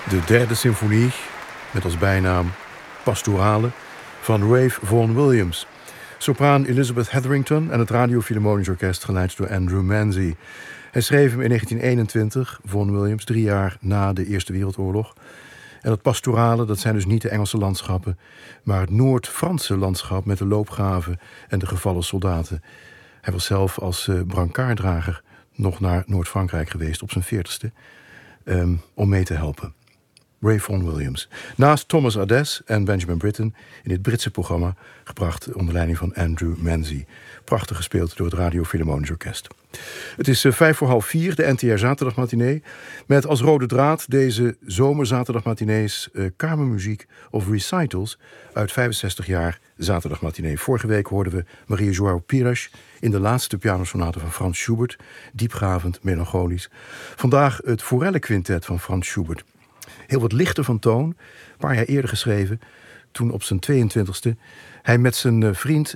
De derde symfonie, met als bijnaam Pastorale, van Ralph Vaughan Williams. Sopraan Elizabeth Hetherington en het Radio Philharmonisch Orkest, geleid door Andrew Manzi. Hij schreef hem in 1921, Vaughan Williams, 3 jaar na de Eerste Wereldoorlog. En dat pastorale, dat zijn dus niet de Engelse landschappen, maar het Noord-Franse landschap met de loopgraven en de gevallen soldaten. Hij was zelf als brancarddrager nog naar Noord-Frankrijk geweest op zijn 40ste om mee te helpen. Ralph Vaughan Williams. Naast Thomas Adès en Benjamin Britten in dit Britse programma, gebracht onder leiding van Andrew Manzi. Prachtig gespeeld door het Radio Philharmonisch Orkest. Het is 4:05, de NTR Zaterdagmatinee, met als rode draad deze zomerzaterdagmatinees kamermuziek of recitals uit 65 jaar Zaterdagmatinee. Vorige week hoorden we Maria João Pires in de laatste pianosonate van Franz Schubert, diepgravend, melancholisch. Vandaag het Forelle-quintet van Franz Schubert. Heel wat lichter van toon, een paar jaar eerder geschreven, toen op zijn 22e. Hij met zijn vriend,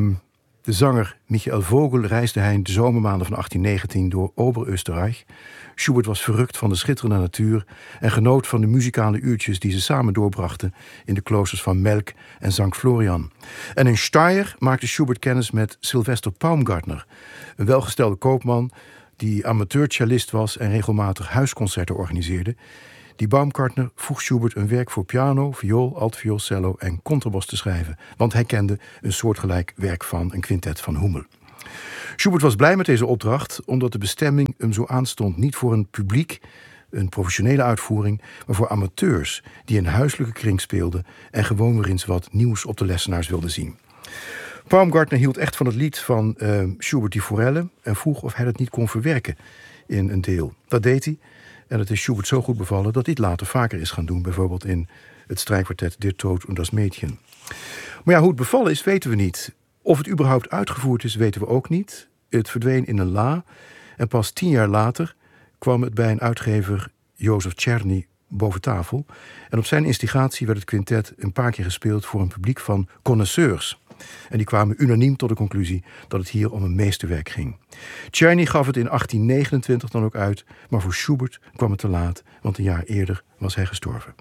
de zanger Michael Vogel, reisde hij in de zomermaanden van 1819 door Ober-Österreich. Schubert was verrukt van de schitterende natuur en genoot van de muzikale uurtjes die ze samen doorbrachten in de kloosters van Melk en St. Florian. En in Steyr maakte Schubert kennis met Sylvester Paumgartner, een welgestelde koopman die amateur-cellist was en regelmatig huisconcerten organiseerde. Die Baumgartner vroeg Schubert een werk voor piano, viool, altviool, cello en contrabas te schrijven, want hij kende een soortgelijk werk van een quintet van Hummel. Schubert was blij met deze opdracht, omdat de bestemming hem zo aanstond niet voor een publiek, een professionele uitvoering, maar voor amateurs die in huiselijke kring speelden en gewoon weer eens wat nieuws op de lessenaars wilden zien. Baumgartner hield echt van het lied van Schubert die Forelle en vroeg of hij dat niet kon verwerken in een deel. Dat deed hij. En het is Schubert zo goed bevallen dat hij het later vaker is gaan doen. Bijvoorbeeld in het strijkkwartet Der Tod und das Mädchen. Maar ja, hoe het bevallen is, weten we niet. Of het überhaupt uitgevoerd is, weten we ook niet. Het verdween in een la. En pas 10 jaar later kwam het bij een uitgever, Jozef Czerny, boven tafel. En op zijn instigatie werd het quintet een paar keer gespeeld voor een publiek van connoisseurs. En die kwamen unaniem tot de conclusie dat het hier om een meesterwerk ging. Czerny gaf het in 1829 dan ook uit, maar voor Schubert kwam het te laat, want een jaar eerder was hij gestorven.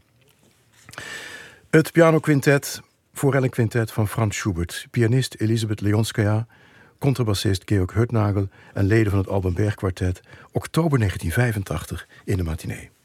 Het pianoquintet, Forelle-quintet van Franz Schubert, pianist Elisabeth Leonskaya, contrabassist Georg Hurtnagel en leden van het Alban Berg Quartet, oktober 1985 in de matinee.